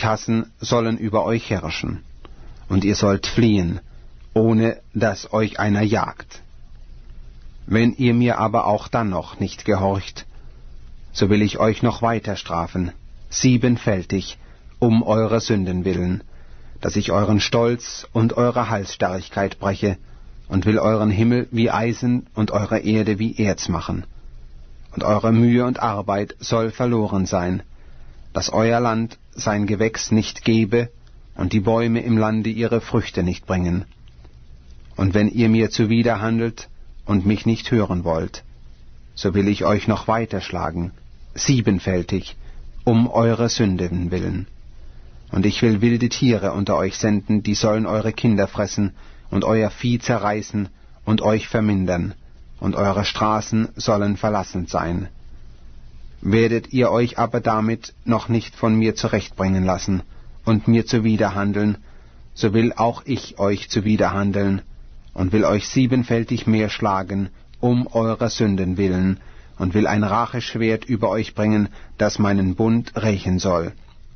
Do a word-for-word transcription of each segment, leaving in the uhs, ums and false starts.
euch hassen, sollen über euch herrschen. Und ihr sollt fliehen, ohne dass euch einer jagt. Wenn ihr mir aber auch dann noch nicht gehorcht, so will ich euch noch weiter strafen, siebenfältig, um eurer Sünden willen, dass ich euren Stolz und eure Halsstarrigkeit breche, und will euren Himmel wie Eisen und eure Erde wie Erz machen. Und eure Mühe und Arbeit soll verloren sein, dass euer Land sein Gewächs nicht gebe und die Bäume im Lande ihre Früchte nicht bringen. Und wenn ihr mir zuwiderhandelt und mich nicht hören wollt, so will ich euch noch weiter schlagen, siebenfältig, um eure Sünden willen. Und ich will wilde Tiere unter euch senden, die sollen eure Kinder fressen und euer Vieh zerreißen und euch vermindern, und eure Straßen sollen verlassen sein. Werdet ihr euch aber damit noch nicht von mir zurechtbringen lassen und mir zuwiderhandeln, so will auch ich euch zuwiderhandeln und will euch siebenfältig mehr schlagen, um eurer Sünden willen, und will ein Racheschwert über euch bringen, das meinen Bund rächen soll.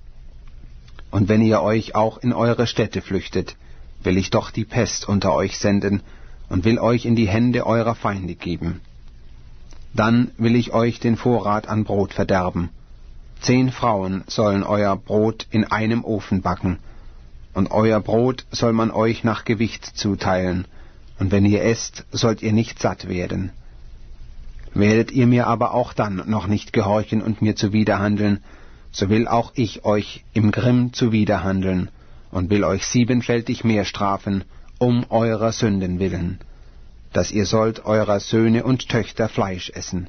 Und wenn ihr euch auch in eure Städte flüchtet, will ich doch die Pest unter euch senden und will euch in die Hände eurer Feinde geben. Dann will ich euch den Vorrat an Brot verderben. Zehn Frauen sollen euer Brot in einem Ofen backen, und euer Brot soll man euch nach Gewicht zuteilen, und wenn ihr esst, sollt ihr nicht satt werden. Werdet ihr mir aber auch dann noch nicht gehorchen und mir zuwiderhandeln, so will auch ich euch im Grimm zuwiderhandeln und will euch siebenfältig mehr strafen, um eurer Sünden willen, dass ihr sollt eurer Söhne und Töchter Fleisch essen.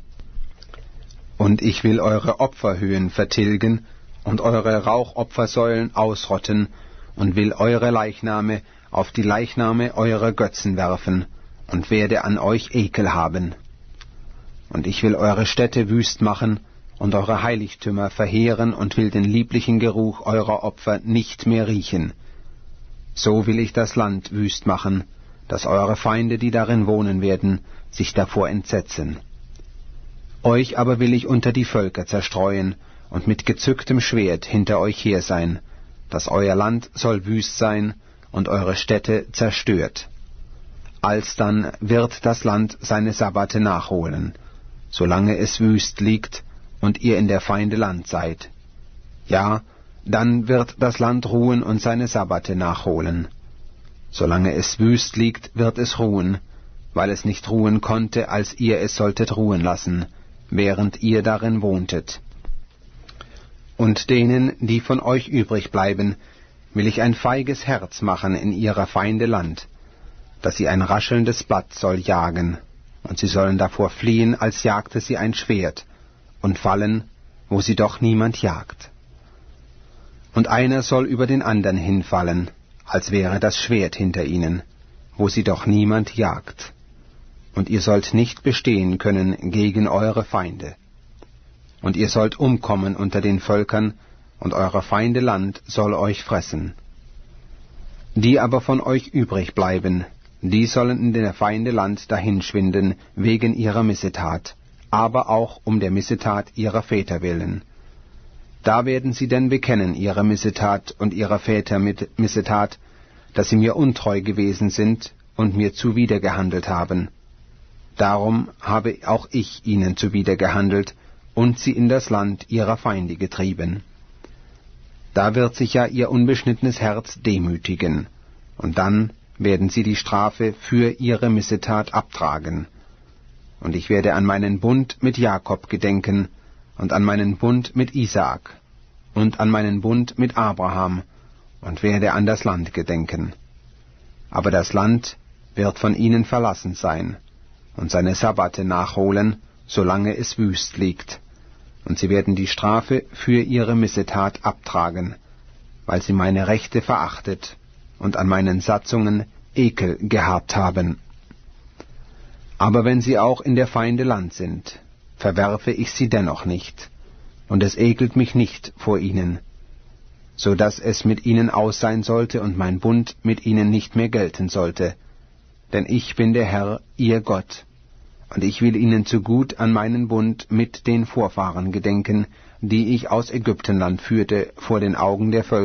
Und ich will eure Opferhöhen vertilgen und eure Rauchopfersäulen ausrotten und will eure Leichname auf die Leichname eurer Götzen werfen und werde an euch Ekel haben. Und ich will eure Städte wüst machen und eure Heiligtümer verheeren und will den lieblichen Geruch eurer Opfer nicht mehr riechen. So will ich das Land wüst machen, dass eure Feinde, die darin wohnen werden, sich davor entsetzen. Euch aber will ich unter die Völker zerstreuen und mit gezücktem Schwert hinter euch her sein, dass euer Land soll wüst sein und eure Städte zerstört. Alsdann wird das Land seine Sabbate nachholen, solange es wüst liegt und ihr in der Feinde Land seid. Ja, dann wird das Land ruhen und seine Sabbate nachholen. Solange es wüst liegt, wird es ruhen, weil es nicht ruhen konnte, als ihr es solltet ruhen lassen, während ihr darin wohntet. Und denen, die von euch übrig bleiben, will ich ein feiges Herz machen in ihrer Feinde Land, dass sie ein raschelndes Blatt soll jagen, und sie sollen davor fliehen, als jagte sie ein Schwert, und fallen, wo sie doch niemand jagt. Und einer soll über den andern hinfallen, als wäre das Schwert hinter ihnen, wo sie doch niemand jagt. Und ihr sollt nicht bestehen können gegen eure Feinde. Und ihr sollt umkommen unter den Völkern, und eure Feinde Land soll euch fressen. Die aber von euch übrig bleiben, die sollen in der Feinde Land dahinschwinden wegen ihrer Missetat, aber auch um der Missetat ihrer Väter willen. Da werden sie denn bekennen ihre Missetat und ihrer Väter mit Missetat, dass sie mir untreu gewesen sind und mir zuwidergehandelt haben. Darum habe auch ich ihnen zuwidergehandelt und sie in das Land ihrer Feinde getrieben. Da wird sich ja ihr unbeschnittenes Herz demütigen, und dann werden sie die Strafe für ihre Missetat abtragen. Und ich werde an meinen Bund mit Jakob gedenken, und an meinen Bund mit Isaak, und an meinen Bund mit Abraham, und werde an das Land gedenken. Aber das Land wird von ihnen verlassen sein, und seine Sabbate nachholen, solange es wüst liegt, und sie werden die Strafe für ihre Missetat abtragen, weil sie meine Rechte verachtet und an meinen Satzungen Ekel gehabt haben. Aber wenn sie auch in der Feinde Land sind, verwerfe ich sie dennoch nicht, und es ekelt mich nicht vor ihnen, so dass es mit ihnen aus sein sollte und mein Bund mit ihnen nicht mehr gelten sollte. Denn ich bin der Herr, ihr Gott, und ich will ihnen zugut an meinen Bund mit den Vorfahren gedenken, die ich aus Ägyptenland führte vor den Augen der Völker,